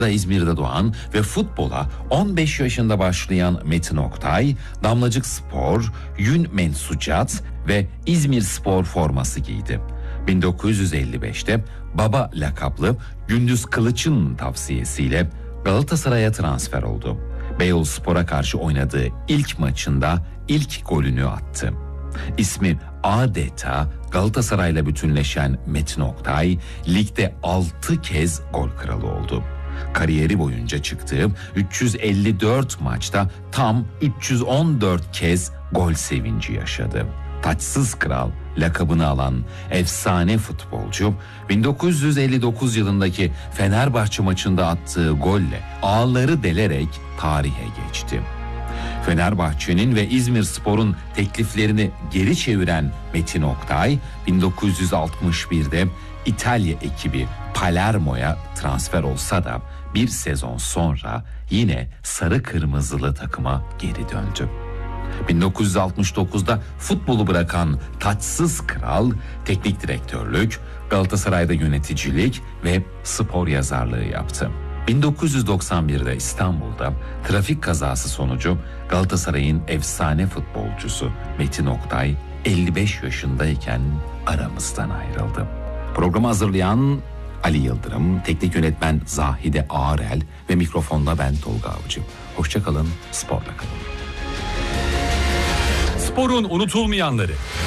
İzmir'de doğan ve futbola 15 yaşında başlayan Metin Oktay, Damlacık Spor, Yün Mensucat ve İzmir Spor forması giydi. 1955'te baba lakaplı Gündüz Kılıç'ın tavsiyesiyle Galatasaray'a transfer oldu. Beyoğluspor'a karşı oynadığı ilk maçında ilk golünü attı. İsmi adeta Galatasaray'la bütünleşen Metin Oktay, ligde 6 kez gol kralı oldu. Kariyeri boyunca çıktığı 354 maçta tam 314 kez gol sevinci yaşadı. Taçsız Kral lakabını alan efsane futbolcu 1959 yılındaki Fenerbahçe maçında attığı golle ağları delerek tarihe geçti. Fenerbahçe'nin ve İzmirspor'un tekliflerini geri çeviren Metin Oktay 1961'de İtalya ekibi Palermo'ya transfer olsa da bir sezon sonra yine sarı kırmızılı takıma geri döndü. 1969'da futbolu bırakan Taçsız Kral teknik direktörlük, Galatasaray'da yöneticilik ve spor yazarlığı yaptı. 1991'de İstanbul'da trafik kazası sonucu Galatasaray'ın efsane futbolcusu Metin Oktay 55 yaşındayken aramızdan ayrıldı. Programı hazırlayan Ali Yıldırım, teknik yönetmen Zahide Ağarel ve mikrofonda ben Tolga Avcı. Hoşça kalın, sporla kalın. Sporun unutulmayanları.